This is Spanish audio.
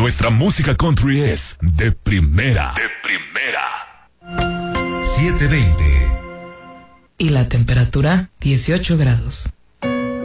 Nuestra música country es de primera. De primera. 720. Y la temperatura, 18 grados.